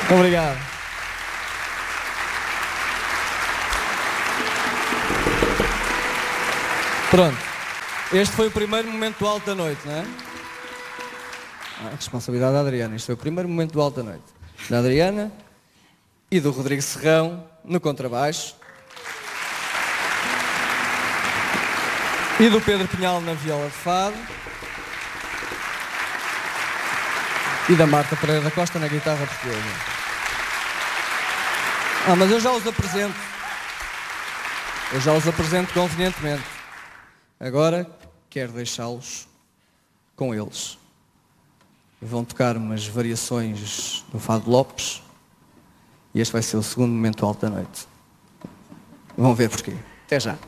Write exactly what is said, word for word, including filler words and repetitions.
Obrigado. Pronto. Este foi o primeiro momento alto da noite, não é? Ah, responsabilidade da Adriana. Este foi o primeiro momento alto da noite. Da Adriana e do Rodrigo Serrão no contrabaixo. E do Pedro Pinhal na viola de fado. E da Marta Pereira da Costa na guitarra portuguesa. Ah, mas eu já os apresento. Eu já os apresento convenientemente. Agora quero deixá-los com eles. Vão tocar umas variações do Fado Lopes. E este vai ser o segundo momento alto da noite. Vão ver porquê. Até já.